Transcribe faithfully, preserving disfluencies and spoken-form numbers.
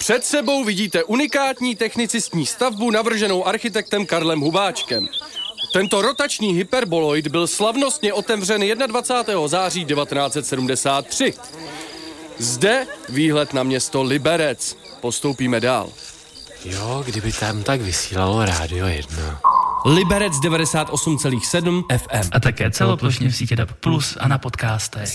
Před sebou vidíte unikátní technicistní stavbu navrženou architektem Karlem Hubáčkem. Tento rotační hyperboloid byl slavnostně otevřen dvacátého prvního září devatenáct set sedmdesát tři. Zde výhled na město Liberec. Postoupíme dál. Jo, kdyby tam tak vysílalo Rádio jedna. Liberec devadesát osm celá sedm F M. A také celoplošně v síti D A B plus a na podcastech.